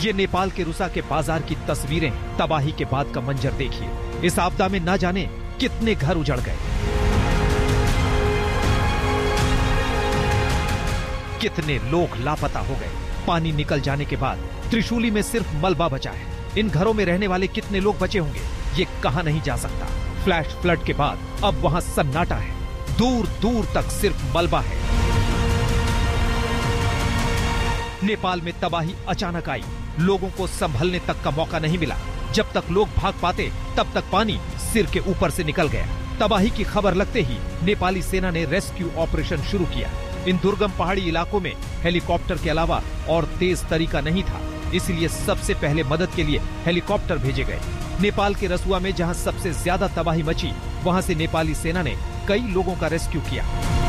ये नेपाल के रुसा के बाजार की तस्वीरें। तबाही के बाद का मंजर देखिए। इस आपदा में न जाने कितने घर उजड़ गए, कितने लोग लापता हो गए। पानी निकल जाने के बाद त्रिशूली में सिर्फ मलबा बचा है। इन घरों में रहने वाले कितने लोग बचे होंगे ये कहा नहीं जा सकता। फ्लैश फ्लड के बाद अब वहां सन्नाटा है, दूर दूर तक सिर्फ मलबा है। नेपाल में तबाही अचानक आई, लोगों को संभलने तक का मौका नहीं मिला। जब तक लोग भाग पाते तब तक पानी सिर के ऊपर से निकल गया। तबाही की खबर लगते ही नेपाली सेना ने रेस्क्यू ऑपरेशन शुरू किया। इन दुर्गम पहाड़ी इलाकों में हेलीकॉप्टर के अलावा और तेज तरीका नहीं था, इसलिए सबसे पहले मदद के लिए हेलीकॉप्टर भेजे गए। नेपाल के रसुआ में जहां सबसे ज्यादा तबाही मची, वहां से नेपाली सेना ने कई लोगों का रेस्क्यू किया।